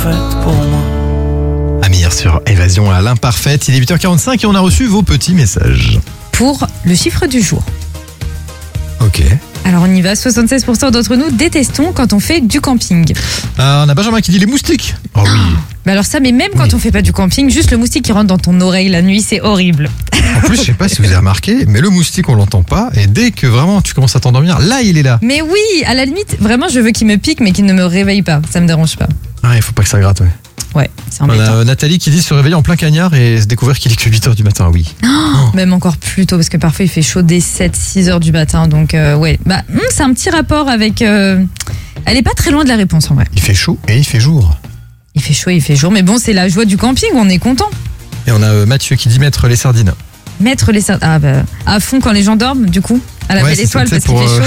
parfaite pour moi. Amir sur Évasion à l'imparfaite. Il est 8h45 et on a reçu vos petits messages. Pour le chiffre du jour. Ok. Alors on y va, 76% d'entre nous détestons quand on fait du camping. On a Benjamin qui dit les moustiques. Oh oui. Mais alors ça, mais même quand on fait pas du camping, juste le moustique qui rentre dans ton oreille la nuit, c'est horrible. En plus, je sais pas si vous avez remarqué, mais le moustique on l'entend pas et dès que vraiment tu commences à t'endormir, là il est là. Mais oui, à la limite, vraiment je veux qu'il me pique mais qu'il ne me réveille pas, ça me dérange pas. Ah, il faut pas que ça gratte, ouais. Ouais, c'est On embêtant. a Nathalie qui dit se réveiller en plein cagnard et se découvrir qu'il est que 8h du matin, oui. Même encore plus tôt parce que parfois il fait chaud dès 7-6 heures du matin, donc ouais. Bah, c'est un petit rapport avec... Elle est pas très loin de la réponse en vrai. Il fait chaud et il fait jour. Il fait chaud, il fait jour, mais bon c'est la joie du camping, on est content. Et on a Mathieu qui dit mettre les sardines. Mettre les... à fond quand les gens dorment du coup, à la Ouais, belle c'est ça, étoile tu sais, parce qu'il pour, fait chaud.